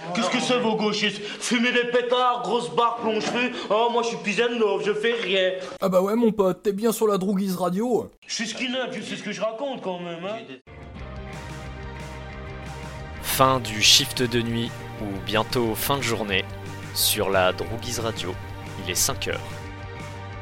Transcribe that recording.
Qu'est-ce que c'est vos gauchistes? Fumer des pétards, grosse barre, plonge-feu. Oh, moi je suis Pisanov, je fais rien. Ah bah ouais mon pote, t'es bien sur la Droguise Radio. Je suis skinhead, tu sais ce que je raconte quand même, hein. Fin du shift de nuit, ou bientôt fin de journée, sur la Droguise Radio. Il est 5h.